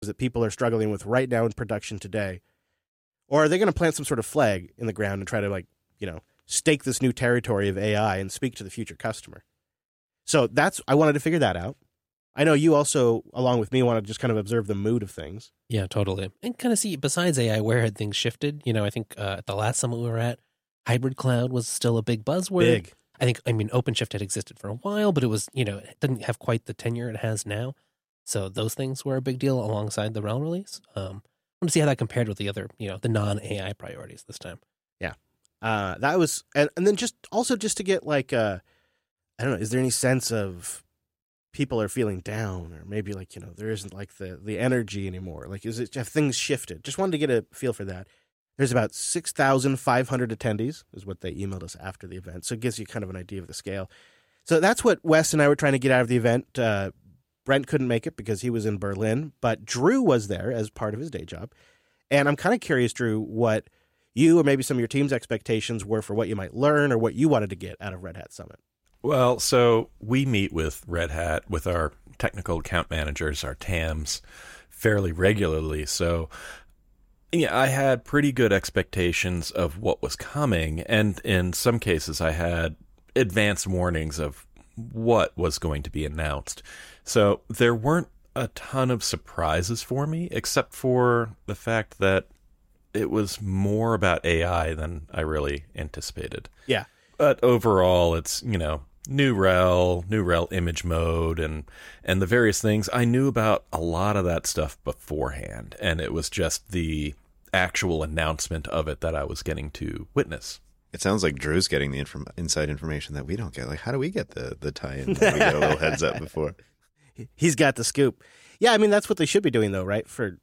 that people are struggling with right now in production today? Or are they going to plant some sort of flag in the ground and try to stake this new territory of AI and speak to the future customer? So I wanted to figure that out. I know you also, along with me, want to just kind of observe the mood of things. Yeah, totally. And kind of see, besides AI, where had things shifted? I think at the last summit we were at, hybrid cloud was still a big buzzword. Big. OpenShift had existed for a while, but it was, it didn't have quite the tenure it has now. So those things were a big deal alongside the RHEL release. I want to see how that compared with the other, the non-AI priorities this time. Yeah. That was, and then just to get I don't know, is there any sense of people are feeling down, or maybe there isn't the energy anymore? Have things shifted? Just wanted to get a feel for that. There's about 6,500 attendees is what they emailed us after the event. So it gives you kind of an idea of the scale. So that's what Wes and I were trying to get out of the event. Brent couldn't make it because he was in Berlin, but Drew was there as part of his day job. And I'm kind of curious, Drew, what you or maybe some of your team's expectations were for what you might learn or what you wanted to get out of Red Hat Summit. Well, so we meet with Red Hat, with our technical account managers, our TAMs, fairly regularly. So yeah, I had pretty good expectations of what was coming. And in some cases, I had advanced warnings of what was going to be announced. So there weren't a ton of surprises for me, except for the fact that it was more about AI than I really anticipated. Yeah. But overall, it's, new RHEL image mode, and the various things. I knew about a lot of that stuff beforehand, and it was just the actual announcement of it that I was getting to witness. It sounds like Drew's getting the inside information that we don't get. How do we get the tie-in? We got a little heads up before. He's got the scoop. Yeah, that's what they should be doing, though, right? For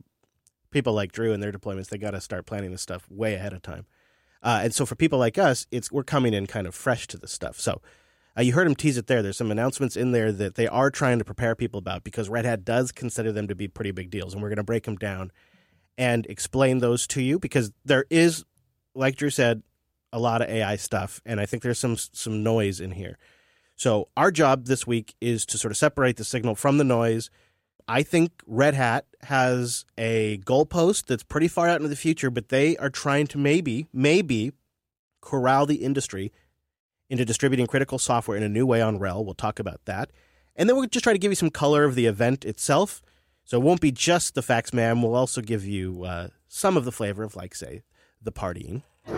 people like Drew and their deployments, they got to start planning this stuff way ahead of time. And so for people like us, we're coming in kind of fresh to this stuff. So you heard him tease it there. There's some announcements in there that they are trying to prepare people about, because Red Hat does consider them to be pretty big deals. And we're going to break them down and explain those to you, because there is, like Drew said, a lot of AI stuff. And I think there's some noise in here. So our job this week is to sort of separate the signal from the noise. I think Red Hat has a goalpost that's pretty far out into the future, but they are trying to maybe corral the industry into distributing critical software in a new way on RHEL. We'll talk about that. And then we'll just try to give you some color of the event itself. So it won't be just the facts, ma'am. We'll also give you some of the flavor of, say, the partying.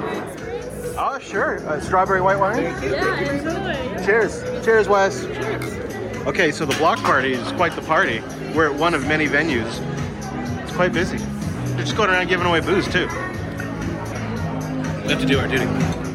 Oh, sure. Strawberry white wine? Yeah, absolutely. Cheers. Cheers, Wes. Cheers. Okay, so the block party is quite the party. We're at one of many venues. It's quite busy. They're just going around giving away booze, too. We have to do our duty.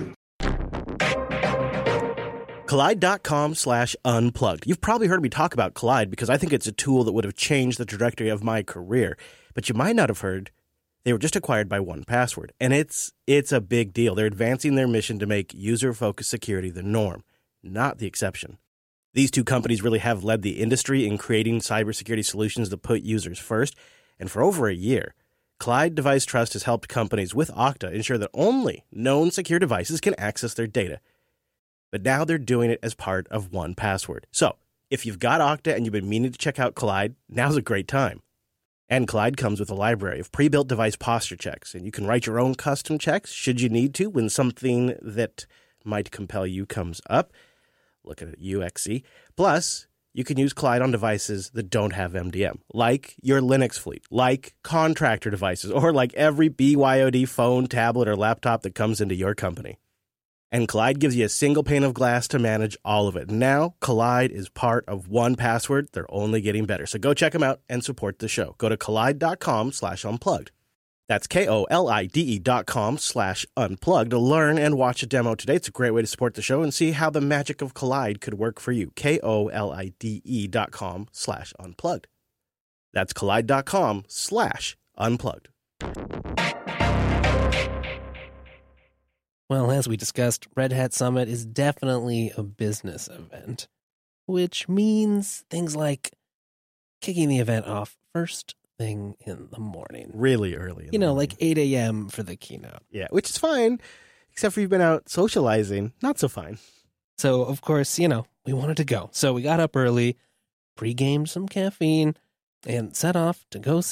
Kolide.com/unplugged. You've probably heard me talk about Kolide because I think it's a tool that would have changed the trajectory of my career. But you might not have heard they were just acquired by 1Password. And it's a big deal. They're advancing their mission to make user-focused security the norm, not the exception. These two companies really have led the industry in creating cybersecurity solutions that put users first. And for over a year, Kolide Device Trust has helped companies with Okta ensure that only known secure devices can access their data. But now they're doing it as part of 1Password. So if you've got Okta and you've been meaning to check out Kolide, now's a great time. And Kolide comes with a library of pre-built device posture checks, and you can write your own custom checks should you need to when something that might compel you comes up. Look at it, UXC. Plus, you can use Kolide on devices that don't have MDM, like your Linux fleet, like contractor devices, or like every BYOD phone, tablet, or laptop that comes into your company. And Kolide gives you a single pane of glass to manage all of it. Now, Kolide is part of 1Password. They're only getting better. So go check them out and support the show. Go to kolide.com/unplugged. That's KOLIDE.com/unplugged to learn and watch a demo today. It's a great way to support the show and see how the magic of Kolide could work for you. KOLIDE.com/unplugged. That's kolide.com/unplugged. Well, as we discussed, Red Hat Summit is definitely a business event, which means things like kicking the event off first thing in the morning. Really early. Like 8 a.m. for the keynote. Yeah, which is fine, except for you've been out socializing. Not so fine. So, of course, we wanted to go. So we got up early, pre-gamed some caffeine, and set off to go